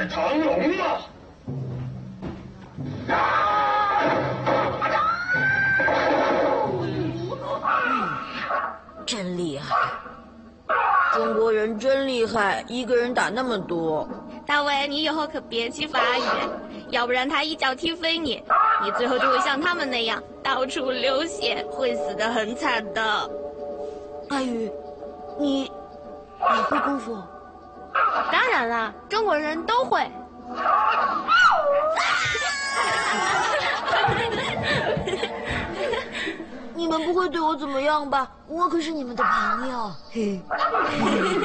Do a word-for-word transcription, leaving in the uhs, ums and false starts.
是腾龙吗？ 真厉害！中国人真厉害，一个人打那么多。 大卫，你以后可别去法语，要不然他一脚踢飞你，你最后就会像他们那样到处流血，会死得很惨的。 阿宇，你你会功夫？ 当然啦，中国人都会。 你们不会对我怎么样吧？我可是你们的朋友。嘿。